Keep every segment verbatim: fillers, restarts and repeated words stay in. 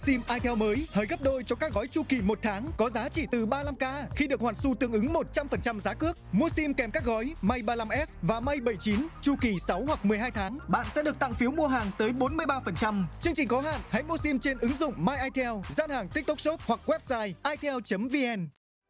SIM Itel mới hơi gấp đôi cho các gói chu kỳ một tháng có giá chỉ từ ba mươi lăm k khi được hoàn xu tương ứng một trăm phần trăm giá cước. Mua SIM kèm các gói Mate ba mươi lăm S và Mate bảy mươi chín chu kỳ sáu hoặc mười hai tháng, bạn sẽ được tặng phiếu mua hàng tới bốn mươi ba phần trăm. Chương trình có hạn, hãy mua SIM trên ứng dụng My Itel, gian hàng TikTok Shop hoặc website itel chấm vn.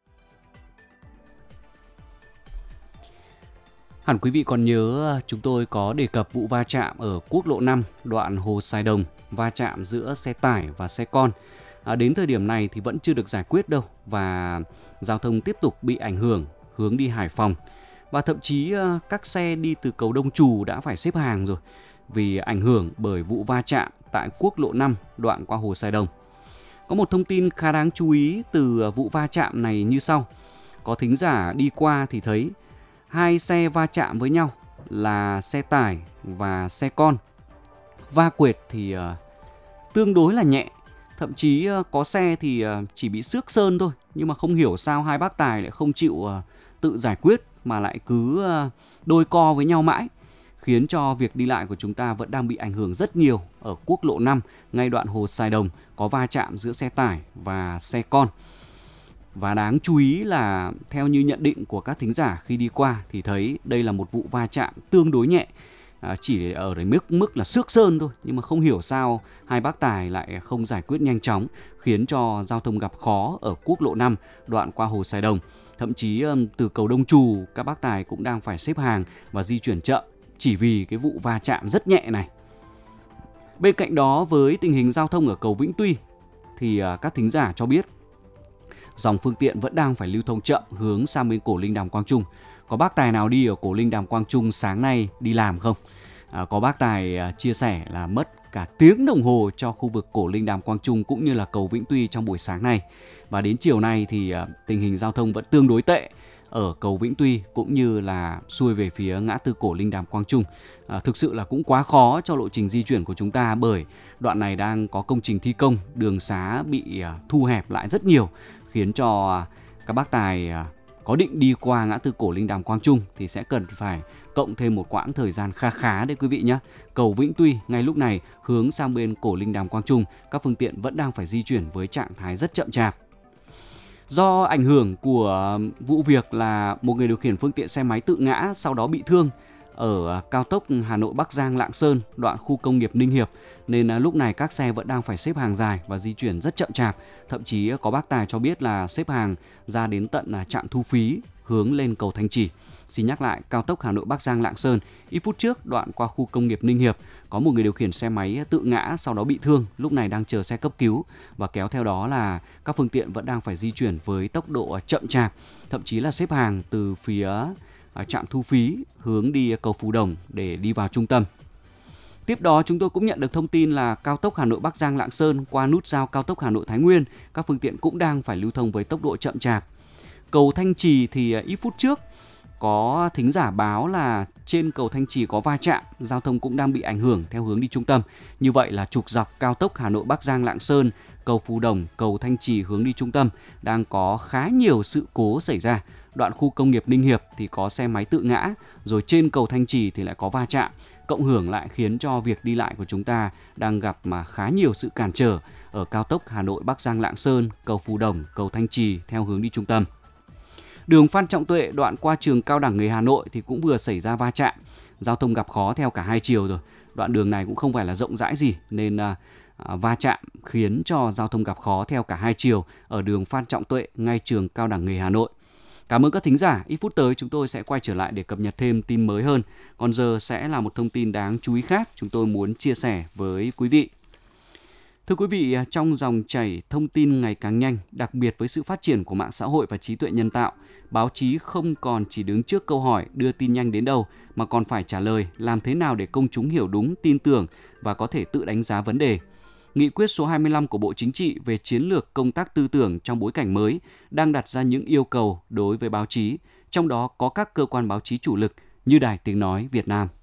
Hẳn quý vị còn nhớ chúng tôi có đề cập vụ va chạm ở quốc lộ năm đoạn Hồ Sài Đồng, va chạm giữa xe tải và xe con. À, đến thời điểm này thì vẫn chưa được giải quyết đâu và giao thông tiếp tục bị ảnh hưởng hướng đi Hải Phòng. Và thậm chí các xe đi từ cầu Đông Trù đã phải xếp hàng rồi vì ảnh hưởng bởi vụ va chạm tại quốc lộ năm đoạn qua Hồ Sài Đồng. Có một thông tin khá đáng chú ý từ vụ va chạm này như sau. Có thính giả đi qua thì thấy hai xe va chạm với nhau là xe tải và xe con. Va quệt thì uh, tương đối là nhẹ. Thậm chí uh, có xe thì uh, chỉ bị xước sơn thôi. Nhưng mà không hiểu sao hai bác tài lại không chịu uh, tự giải quyết mà lại cứ uh, đôi co với nhau mãi, khiến cho việc đi lại của chúng ta vẫn đang bị ảnh hưởng rất nhiều ở quốc lộ năm, ngay đoạn Hồ Sài Đồng có va chạm giữa xe tải và xe con. Và đáng chú ý là theo như nhận định của các thính giả khi đi qua thì thấy đây là một vụ va chạm tương đối nhẹ, à, chỉ ở đến mức mức là xước sơn thôi. Nhưng mà không hiểu sao hai bác tài lại không giải quyết nhanh chóng, khiến cho giao thông gặp khó ở quốc lộ năm đoạn qua Hồ Sài Đồng. Thậm chí từ cầu Đông Trù các bác tài cũng đang phải xếp hàng và di chuyển chậm chỉ vì cái vụ va chạm rất nhẹ này. Bên cạnh đó, với tình hình giao thông ở cầu Vĩnh Tuy thì các thính giả cho biết dòng phương tiện vẫn đang phải lưu thông chậm hướng sang bên Cổ Linh Đàm Quang Trung. Có bác tài nào đi ở Cổ Linh Đàm Quang Trung sáng nay đi làm không? À, có bác tài à, chia sẻ là mất cả tiếng đồng hồ cho khu vực Cổ Linh Đàm Quang Trung cũng như là cầu Vĩnh Tuy trong buổi sáng nay. Và đến chiều nay thì à, tình hình giao thông vẫn tương đối tệ ở cầu Vĩnh Tuy cũng như là xuôi về phía ngã tư Cổ Linh Đàm Quang Trung. À, thực sự là cũng quá khó cho lộ trình di chuyển của chúng ta bởi đoạn này đang có công trình thi công, đường xá bị à, thu hẹp lại rất nhiều, khiến cho các bác tài có định đi qua ngã tư Cổ Linh Đàm Quang Trung thì sẽ cần phải cộng thêm một quãng thời gian khá khá đấy quý vị nhé. Cầu Vĩnh Tuy ngay lúc này hướng sang bên Cổ Linh Đàm Quang Trung, các phương tiện vẫn đang phải di chuyển với trạng thái rất chậm chạp. Do ảnh hưởng của vụ việc là một người điều khiển phương tiện xe máy tự ngã sau đó bị thương ở cao tốc Hà Nội Bắc Giang Lạng Sơn đoạn khu công nghiệp Ninh Hiệp, nên lúc này các xe vẫn đang phải xếp hàng dài và di chuyển rất chậm chạp. Thậm chí có bác tài cho biết là xếp hàng ra đến tận trạm thu phí hướng lên cầu Thanh Trì. Xin nhắc lại, cao tốc Hà Nội Bắc Giang Lạng Sơn, ít phút trước đoạn qua khu công nghiệp Ninh Hiệp có một người điều khiển xe máy tự ngã sau đó bị thương, lúc này đang chờ xe cấp cứu và kéo theo đó là các phương tiện vẫn đang phải di chuyển với tốc độ chậm chạp, thậm chí là xếp hàng từ phía trạm thu phí hướng đi cầu Phú Đồng để đi vào trung tâm. Tiếp đó chúng tôi cũng nhận được thông tin là cao tốc Hà Nội Bắc Giang Lạng Sơn qua nút giao cao tốc Hà Nội Thái Nguyên, các phương tiện cũng đang phải lưu thông với tốc độ chậm chạp. Cầu Thanh Trì thì ít phút trước có thính giả báo là trên cầu Thanh Trì có va chạm, giao thông cũng đang bị ảnh hưởng theo hướng đi trung tâm. Như vậy là trục dọc cao tốc Hà Nội Bắc Giang Lạng Sơn, cầu Phú Đồng, cầu Thanh Trì hướng đi trung tâm đang có khá nhiều sự cố xảy ra. Đoạn khu công nghiệp Ninh Hiệp thì có xe máy tự ngã, rồi trên cầu Thanh Trì thì lại có va chạm, cộng hưởng lại khiến cho việc đi lại của chúng ta đang gặp mà khá nhiều sự cản trở ở cao tốc Hà Nội Bắc Giang Lạng Sơn, cầu Phú Đồng, cầu Thanh Trì theo hướng đi trung tâm. Đường Phan Trọng Tuệ đoạn qua trường Cao đẳng Nghề Hà Nội thì cũng vừa xảy ra va chạm, giao thông gặp khó theo cả hai chiều rồi. Đoạn đường này cũng không phải là rộng rãi gì nên à, va chạm khiến cho giao thông gặp khó theo cả hai chiều ở đường Phan Trọng Tuệ ngay trường Cao đẳng Nghề Hà Nội. Cảm ơn các thính giả. Ít phút tới chúng tôi sẽ quay trở lại để cập nhật thêm tin mới hơn. Còn giờ sẽ là một thông tin đáng chú ý khác chúng tôi muốn chia sẻ với quý vị. Thưa quý vị, trong dòng chảy thông tin ngày càng nhanh, đặc biệt với sự phát triển của mạng xã hội và trí tuệ nhân tạo, báo chí không còn chỉ đứng trước câu hỏi đưa tin nhanh đến đâu, mà còn phải trả lời làm thế nào để công chúng hiểu đúng, tin tưởng và có thể tự đánh giá vấn đề. Nghị quyết số hai mươi lăm của Bộ Chính trị về chiến lược công tác tư tưởng trong bối cảnh mới đang đặt ra những yêu cầu đối với báo chí, trong đó có các cơ quan báo chí chủ lực như Đài Tiếng Nói Việt Nam.